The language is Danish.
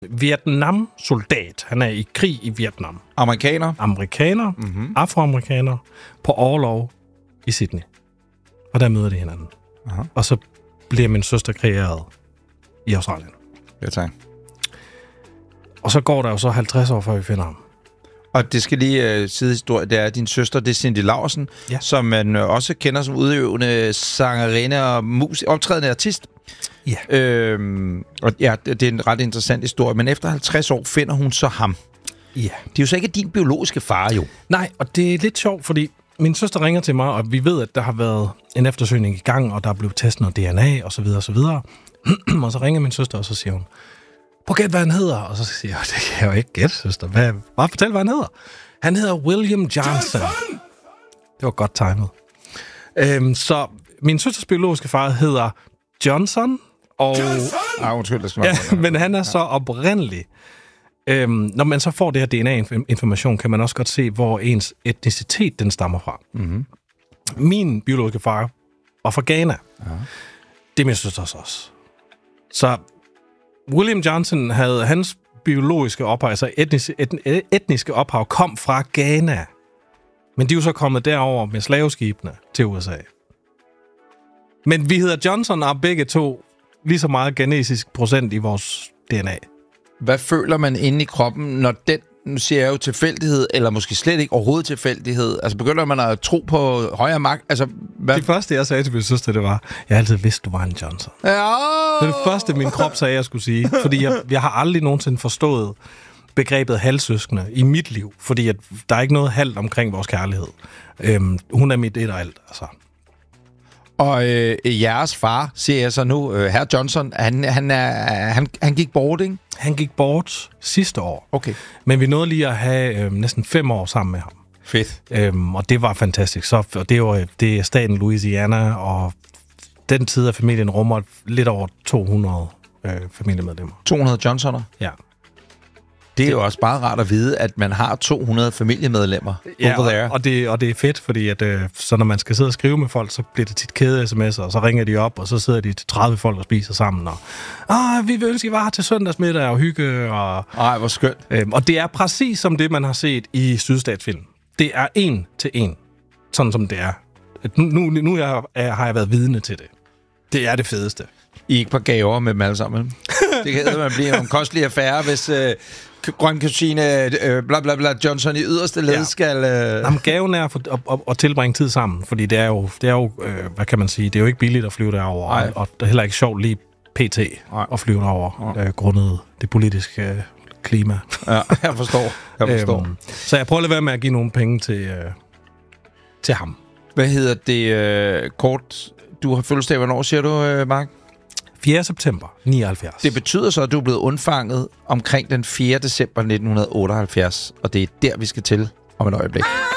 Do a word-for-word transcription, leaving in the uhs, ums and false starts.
Vietnam-soldat. Han er i krig i Vietnam. Amerikaner? Amerikaner, mm-hmm. afroamerikaner, på orlov i Sydney. Og der møder de hinanden. Aha. Og så bliver min søster kreeret i Australien. Ja, tak. Og så går der jo så halvtreds år, før vi finder ham. Og det skal lige uh, sidehistorie, det er din søster, det er Cindy Laursen, ja. Som man uh, også kender som udøvende sangerinde og mus- optrædende artist. Ja. Øhm, og ja, det er en ret interessant historie, men efter halvtreds år finder hun så ham. Ja. Det er jo så ikke din biologiske far, jo. Nej, og det er lidt sjovt, fordi min søster ringer til mig, og vi ved, at der har været en eftersøgning i gang, og der er blevet testet noget D N A, og så videre, og så videre. Og så ringer min søster, og så siger hun, prøv at gætte, hvad han hedder. Og så siger jeg, det kan jeg jo ikke gætte, søster. Hvad? Bare fortæl, hvad han hedder. Han hedder William Johnson. Johnson! Det var godt timet. Øhm, så min søsters biologiske far hedder Johnson, og... Johnson! Ah, undskyld, det skal ja, men han er så oprindelig. Øhm, når man så får det her D N A-information, kan man også godt se, hvor ens etnicitet den stammer fra. Mm-hmm. Min biologiske far var fra Ghana. Ja. Det er min søsters også. Så William Johnson havde hans biologiske ophav, altså etniske, etn, etniske ophav, kom fra Ghana. Men de er jo så kommet derover med slaveskibene til U S A. Men vi hedder Johnson og begge to lige så meget genetisk procent i vores D N A. Hvad føler man inde i kroppen, når den, nu siger jeg jo tilfældighed, eller måske slet ikke overhovedet tilfældighed, altså begynder man at tro på højere magt? Altså, hvad? Det første, jeg sagde til min søster, det var, jeg har altid vidst, du var en Johnson. Ja. Det er det første, min krop sagde, jeg skulle sige. Fordi jeg, jeg har aldrig nogensinde forstået begrebet halvsøskende i mit liv, fordi at der er ikke noget halvt omkring vores kærlighed. Øhm, hun er mit et og alt, altså. Og øh, jeres far, siger jeg så nu, øh, herr Johnson, han, han, er, han, han gik bort, ikke? Han gik bort sidste år. Okay. Men vi nåede lige at have øh, næsten fem år sammen med ham. Fedt. Øhm, og det var fantastisk. Så, og det, var, det er staten Louisiana, og den tid af familien rummer lidt over to hundrede øh, familiemedlemmer. to hundrede Johnsoner? Ja. Det er jo også bare rart at vide, at man har to hundrede familiemedlemmer ja, over there. Og, og, det, og det er fedt, fordi at, øh, så når man skal sidde og skrive med folk, så bliver det tit kæde sms'er, og så ringer de op, og så sidder de til tredive folk og spiser sammen. Og ah, vi vil ønske, I var her til søndagsmiddag og hygge. Og, ej, hvor skønt. Øh, og det er præcis som det, man har set i sydstatsfilm. Det er en til en, sådan som det er. Nu, nu, nu jeg, er, har jeg været vidne til det. Det er det fedeste. I ikke på gaver med dem alle sammen. Det kan man blive en kostelig affære, hvis øh, grøn kusine, øh, bla bla bla, Johnson i yderste led ja. skal... Øh... Jamen, gaven er at, at, at, at tilbringe tid sammen, fordi det er jo, det er jo øh, hvad kan man sige, det er jo ikke billigt at flyve derover, og, og det er heller ikke sjovt lige pt. Ej. At flyve derover, øh, grundet det politiske øh, klima. Ja, jeg forstår. Jeg forstår. øhm, så jeg prøver at lade være med at give nogle penge til, øh, til ham. Hvad hedder det øh, kort... Du har fødselsdag, hvornår siger du, øh, Mark? fjerde september nioghalvfjerds. Det betyder så, at du er blevet undfanget omkring den fjerde december nitten otteoghalvfjerds, og det er der, vi skal til om et øjeblik.